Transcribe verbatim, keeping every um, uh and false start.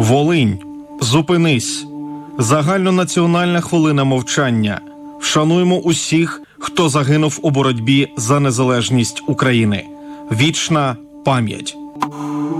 Волинь, зупинись. Загальнонаціональна хвилина мовчання. Вшануймо усіх, хто загинув у боротьбі за незалежність України. Вічна пам'ять.